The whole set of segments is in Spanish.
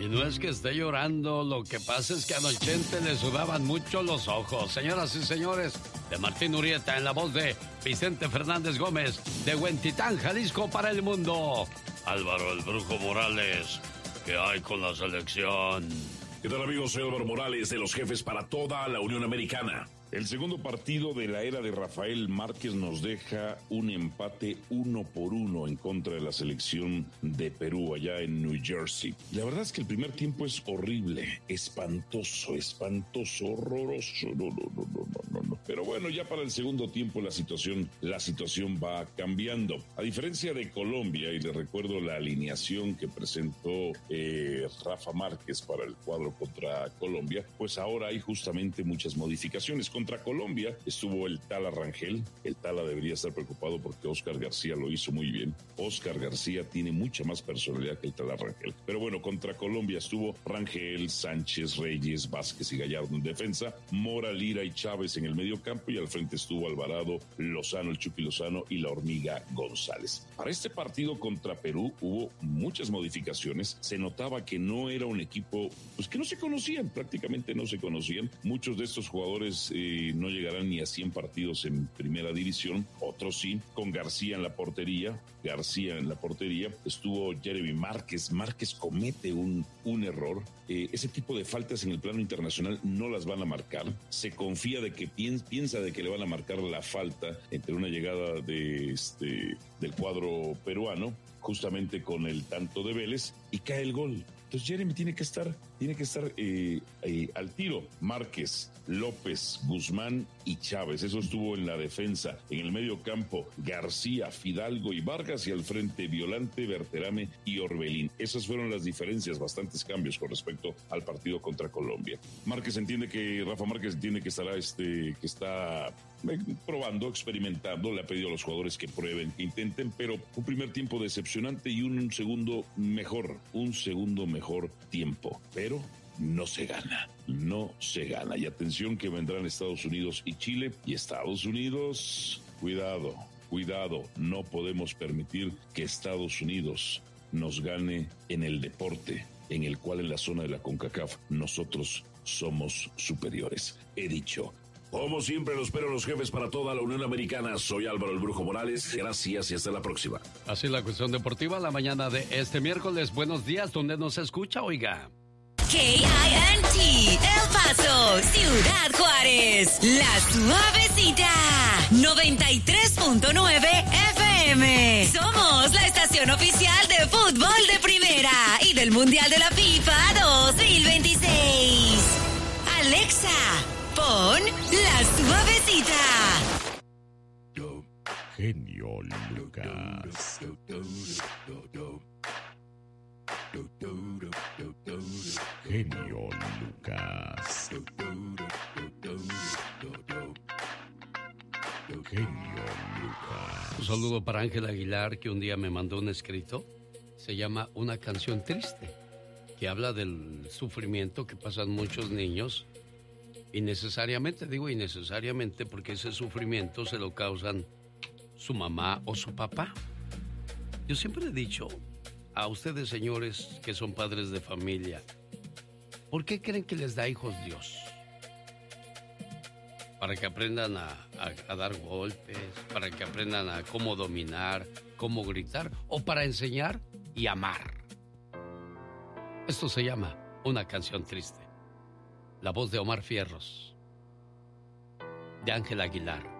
Y no es que esté llorando, lo que pasa es que a Don Chente le sudaban mucho los ojos. Señoras y señores, de Martín Urieta en la voz de Vicente Fernández Gómez, de Huentitán, Jalisco para el mundo. Álvaro el Brujo Morales, ¿qué hay con la selección? ¿Qué tal, amigos? Soy Álvaro Morales, de los Jefes para toda la Unión Americana. El segundo partido de la era de Rafael Márquez nos deja un empate 1-1 en contra de la selección de Perú allá en New Jersey. La verdad es que el primer tiempo es horrible, espantoso, horroroso. No. Pero bueno, ya para el segundo tiempo la situación va cambiando. A diferencia de Colombia, y les recuerdo la alineación que presentó Rafa Márquez para el cuadro contra Colombia, pues ahora hay justamente muchas modificaciones. Contra Colombia estuvo el Tala Rangel. El Tala debería estar preocupado porque Oscar García lo hizo muy bien. Oscar García tiene mucha más personalidad que el Tala Rangel. Pero bueno, contra Colombia estuvo Rangel, Sánchez, Reyes, Vázquez y Gallardo en defensa, Mora, Lira y Chávez en el medio campo, y al frente estuvo Alvarado, Lozano, el Chucky Lozano y la Hormiga González. Para este partido contra Perú hubo muchas modificaciones. Se notaba que no era un equipo, pues que no se conocían, prácticamente no se conocían. Muchos de estos jugadores no llegarán ni a 100 partidos en primera división, otros sí, con García en la portería. Estuvo Jeremy Márquez. Márquez comete un error. Ese tipo de faltas en el plano internacional no las van a marcar. Se confía de que piensa de que le van a marcar la falta entre una llegada del cuadro peruano, justamente con el tanto de Vélez, y cae el gol. Entonces Jeremy tiene que estar al tiro. Márquez, López, Guzmán y Chávez. Eso estuvo en la defensa. En el medio campo, García, Fidalgo y Vargas, y al frente Violante, Berterame y Orbelín. Esas fueron las diferencias, bastantes cambios con respecto al partido contra Colombia. Rafa Márquez entiende que está probando, experimentando. Le ha pedido a los jugadores que prueben, que intenten, pero un primer tiempo decepcionante y un segundo mejor tiempo, pero no se gana. Y atención que vendrán Estados Unidos y Chile, y Estados Unidos, cuidado, no podemos permitir que Estados Unidos nos gane en el deporte, en el cual en la zona de la CONCACAF nosotros somos superiores. He dicho. Como siempre, los espero los Jefes para toda la Unión Americana. Soy Álvaro el Brujo Morales. Gracias y hasta la próxima. Así la cuestión deportiva la mañana de este miércoles. Buenos días, ¿dónde nos escucha? Oiga. KINT, El Paso, Ciudad Juárez, La Suavecita, 93.9 FM. Somos la estación oficial de fútbol de primera y del Mundial de la FIFA 2026. Alexa, pon La Suavecita. Genio Lucas. Genio Lucas. Genio Lucas. Un saludo para Ángel Aguilar, que un día me mandó un escrito. Se llama Una canción triste, que habla del sufrimiento que pasan muchos niños. Innecesariamente, digo innecesariamente, porque ese sufrimiento se lo causan su mamá o su papá. Yo siempre he dicho a ustedes, señores, que son padres de familia, ¿por qué creen que les da hijos Dios? Para que aprendan a dar golpes, para que aprendan a cómo dominar, cómo gritar, o para enseñar y amar. Esto se llama Una canción triste. La voz de Omar Fierros, de Ángel Aguilar.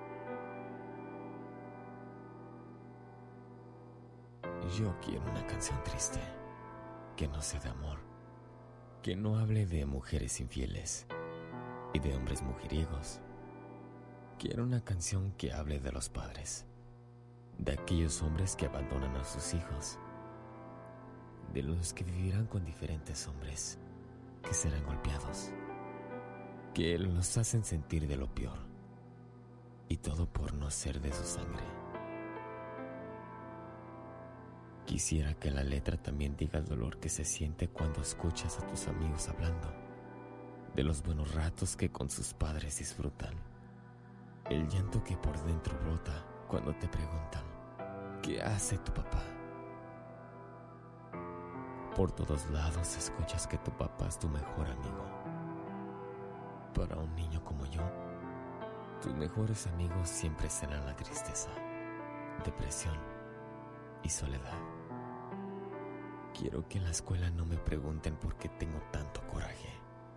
Yo quiero una canción triste, que no sea de amor, que no hable de mujeres infieles y de hombres mujeriegos. Quiero una canción que hable de los padres, de aquellos hombres que abandonan a sus hijos, de los que vivirán con diferentes hombres, que serán golpeados, que los hacen sentir de lo peor, y todo por no ser de su sangre. Quisiera que la letra también diga el dolor que se siente cuando escuchas a tus amigos hablando de los buenos ratos que con sus padres disfrutan, el llanto que por dentro brota cuando te preguntan ¿qué hace tu papá? Por todos lados escuchas que tu papá es tu mejor amigo. Para un niño como yo, tus mejores amigos siempre serán la tristeza, depresión y soledad. Quiero que en la escuela no me pregunten por qué tengo tanto coraje.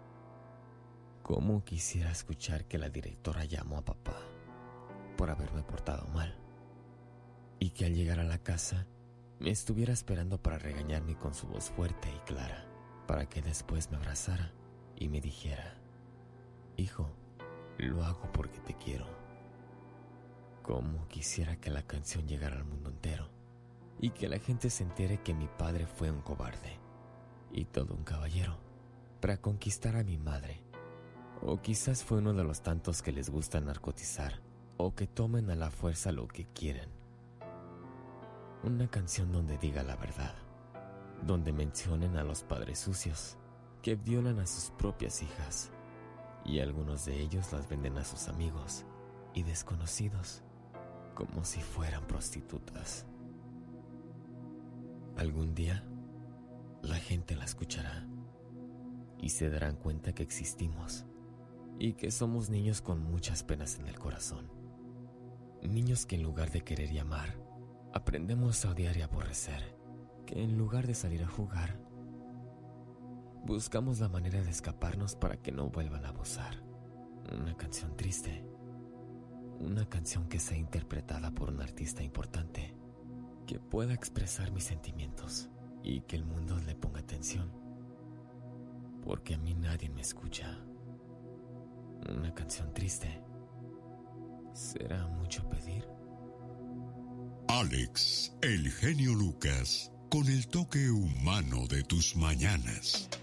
Cómo quisiera escuchar que la directora llamó a papá por haberme portado mal y que al llegar a la casa me estuviera esperando para regañarme con su voz fuerte y clara, para que después me abrazara y me dijera: hijo, lo hago porque te quiero. Cómo quisiera que la canción llegara al mundo entero y que la gente se entere que mi padre fue un cobarde y todo un caballero para conquistar a mi madre. O quizás fue uno de los tantos que les gusta narcotizar o que tomen a la fuerza lo que quieren. Una canción donde diga la verdad, donde mencionen a los padres sucios que violan a sus propias hijas y algunos de ellos las venden a sus amigos y desconocidos como si fueran prostitutas. Algún día la gente la escuchará y se darán cuenta que existimos y que somos niños con muchas penas en el corazón. Niños que en lugar de querer y amar, aprendemos a odiar y aborrecer, que en lugar de salir a jugar, buscamos la manera de escaparnos para que no vuelvan a abusar. Una canción triste, una canción que sea interpretada por un artista importante, que pueda expresar mis sentimientos y que el mundo le ponga atención, porque a mí nadie me escucha. Una canción triste, ¿será mucho pedir? Alex, el genio Lucas, con el toque humano de tus mañanas.